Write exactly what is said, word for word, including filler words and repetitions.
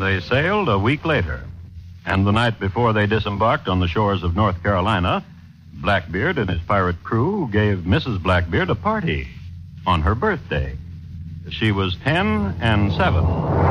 They sailed a week later. And the night before they disembarked on the shores of North Carolina, Blackbeard and his pirate crew gave Missus Blackbeard a party on her birthday. She was ten and seven.